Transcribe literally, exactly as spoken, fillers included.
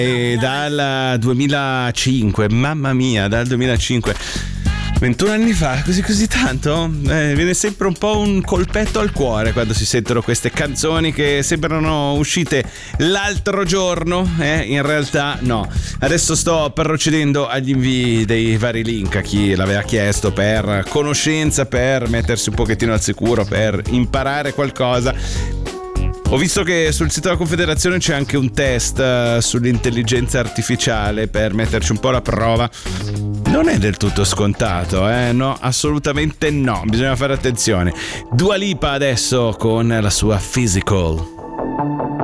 E dal duemilacinque, mamma mia, dal duemilacinque, ventuno anni fa, così così tanto, eh, viene sempre un po' un colpetto al cuore quando si sentono queste canzoni che sembrano uscite l'altro giorno, eh, in realtà no. Adesso sto procedendo agli invii dei vari link a chi l'aveva chiesto, per conoscenza, per mettersi un pochettino al sicuro, per imparare qualcosa. Ho visto che sul sito della Confederazione c'è anche un test uh, sull'intelligenza artificiale per metterci un po' alla prova. Non è del tutto scontato, eh? No, assolutamente no. Bisogna fare attenzione. Dua Lipa adesso con la sua Physical.